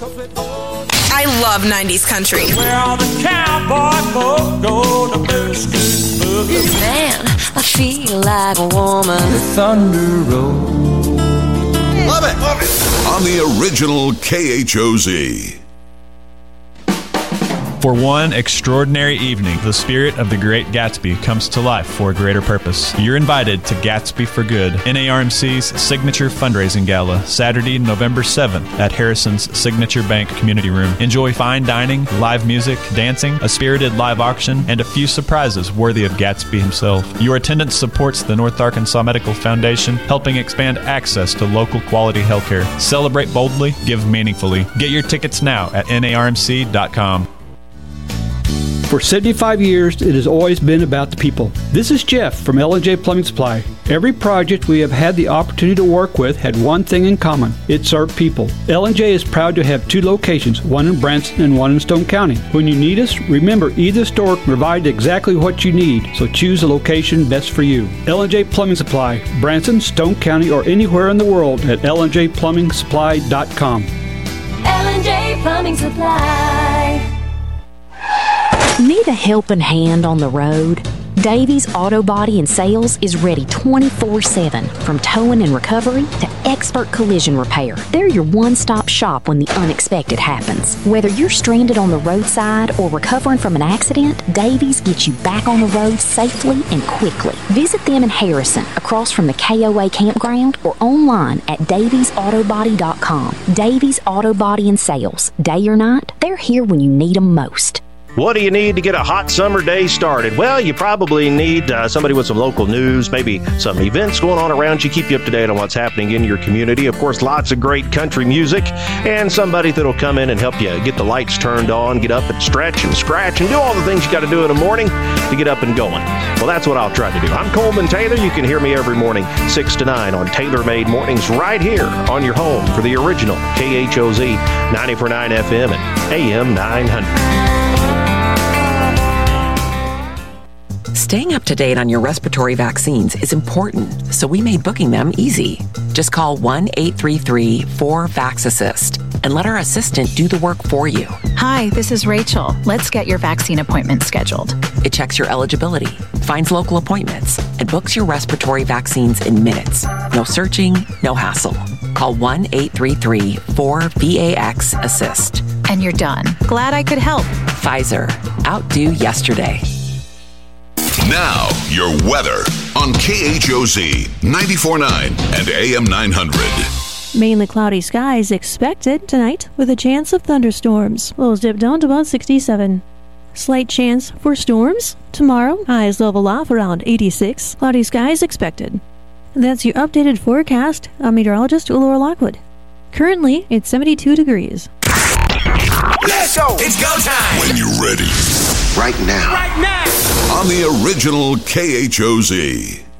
I love 90s country. Where all the cowboy folk go to biscuit boogie. Man, I feel like a woman. The Thunder Road. Love it, love it. On the original KHOZ. For one extraordinary evening, the spirit of the Great Gatsby comes to life for a greater purpose. You're invited to Gatsby for Good, NARMC's signature fundraising gala, Saturday, November 7th at Harrison's Signature Bank Community Room. Enjoy fine dining, live music, dancing, a spirited live auction, and a few surprises worthy of Gatsby himself. Your attendance supports the North Arkansas Medical Foundation, helping expand access to local quality healthcare. Celebrate boldly, give meaningfully. Get your tickets now at narmc.com. For 75 years, it has always been about the people. This is Jeff from L&J Plumbing Supply. Every project we have had the opportunity to work with had one thing in common. It served people. L&J is proud to have two locations, one in Branson and one in Stone County. When you need us, remember either store can provide exactly what you need, so choose a location best for you. L&J Plumbing Supply, Branson, Stone County, or anywhere in the world at ljplumbingsupply.com. L&J Plumbing Supply. Need a helping hand on the road? Davies Auto Body and Sales is ready 24/7. From towing and recovery to expert collision repair, they're your one-stop shop when the unexpected happens. Whether you're stranded on the roadside or recovering from an accident, Davies gets you back on the road safely and quickly. Visit them in Harrison, across from the KOA campground, or online at daviesautobody.com. Davies Auto Body and Sales. Day or night, they're here when you need them most. What do you need to get a hot summer day started? Well, you probably need somebody with some local news, maybe some events going on around you, keep you up to date on what's happening in your community. Of course, lots of great country music, and somebody that'll come in and help you get the lights turned on, get up and stretch and scratch, and do all the things you got to do in the morning to get up and going. Well, that's what I'll try to do. I'm Coleman Taylor. You can hear me every morning, 6 to 9 on Taylor Made Mornings right here on your home for the original KHOZ 94.9 FM and AM 900. Staying up to date on your respiratory vaccines is important, so we made booking them easy. Just call 1-833-4VAX-ASSIST and let our assistant do the work for you. Hi, this is Rachel. Let's get your vaccine appointment scheduled. It checks your eligibility, finds local appointments, and books your respiratory vaccines in minutes. No searching, no hassle. Call 1-833-4VAX-ASSIST. And you're done. Glad I could help. Pfizer. Outdo yesterday. Now, your weather on KHOZ 94.9 and AM 900. Mainly cloudy skies expected tonight with a chance of thunderstorms. Lows dip down to about 67. Slight chance for storms tomorrow. Highs level off around 86. Cloudy skies expected. That's your updated forecast. I'm meteorologist Laura Lockwood. Currently, it's 72 degrees. Let's go! It's go time! When you're ready. Right now. Right now! On the original KHOZ.